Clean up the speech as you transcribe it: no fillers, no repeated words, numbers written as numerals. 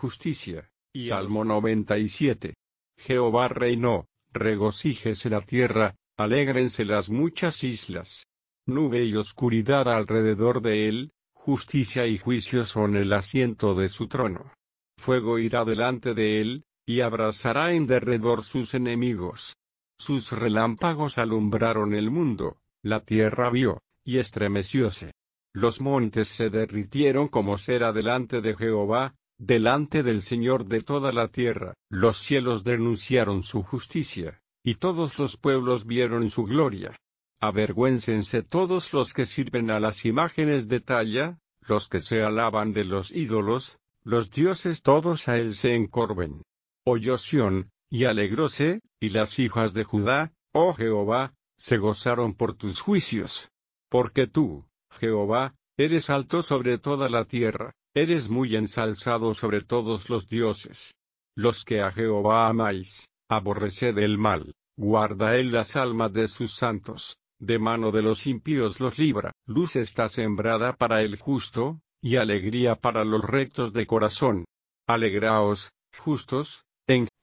justicia. Salmo 97. Jehová reinó, regocíjese la tierra, alégrense las muchas islas. Nube y oscuridad alrededor de él, justicia y juicio son el asiento de su trono. Fuego irá delante de él, y abrazará en derredor sus enemigos. Sus relámpagos alumbraron el mundo, la tierra vio, y estremecióse. Los montes se derritieron como cera delante de Jehová, delante del Señor de toda la tierra. Los cielos denunciaron su justicia, y todos los pueblos vieron su gloria. Avergüéncense todos los que sirven a las imágenes de talla, los que se alaban de los ídolos, los dioses todos a él se encorven. Oyó Sión, y alegróse, y las hijas de Judá, oh Jehová, se gozaron por tus juicios. Porque tú, Jehová, eres alto sobre toda la tierra, eres muy ensalzado sobre todos los dioses. Los que a Jehová amáis, aborreced el mal, guarda él las almas de sus santos, de mano de los impíos los libra. Luz está sembrada para el justo, y alegría para los rectos de corazón. Alegraos, justos, en